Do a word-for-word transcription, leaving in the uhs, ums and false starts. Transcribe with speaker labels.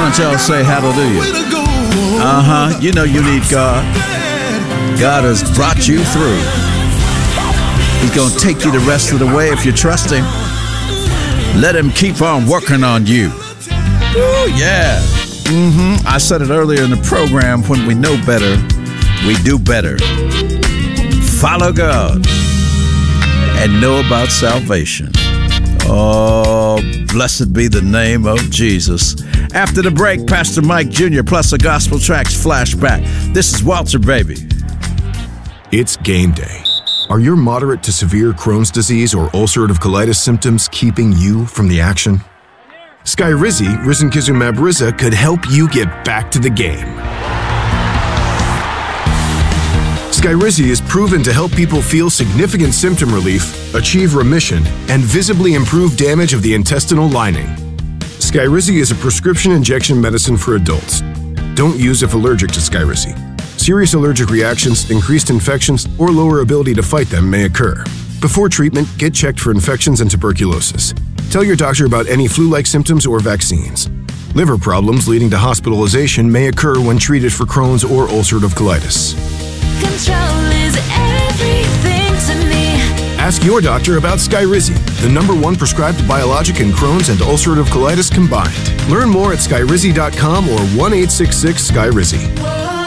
Speaker 1: don't y'all say hallelujah? Uh-huh. You know you need God. God has brought you through. He's going to take you the rest of the way if you trust him. Let him keep on working on you. Ooh, yeah. Mm-hmm. I said it earlier in the program, when we know better, we do better. Follow God and know about salvation. Oh, blessed be the name of Jesus. After the break, Pastor Mike Junior plus a Gospel Tracks flashback. This is Walter, baby.
Speaker 2: It's game day. Are your moderate to severe Crohn's disease or ulcerative colitis symptoms keeping you from the action? Skyrizi, risankizumab Riza, could help you get back to the game. Skyrizi is proven to help people feel significant symptom relief, achieve remission, and visibly improve damage of the intestinal lining. Skyrizi is a prescription injection medicine for adults. Don't use if allergic to Skyrizi. Serious allergic reactions, increased infections, or lower ability to fight them may occur. Before treatment, get checked for infections and tuberculosis. Tell your doctor about any flu-like symptoms or vaccines. Liver problems leading to hospitalization may occur when treated for Crohn's or ulcerative colitis.
Speaker 3: Control is everything to me.
Speaker 2: Ask your doctor about Skyrizi, the number one prescribed biologic in Crohn's and ulcerative colitis combined. Learn more at skyrizi dot com or one eight six six Skyrizi.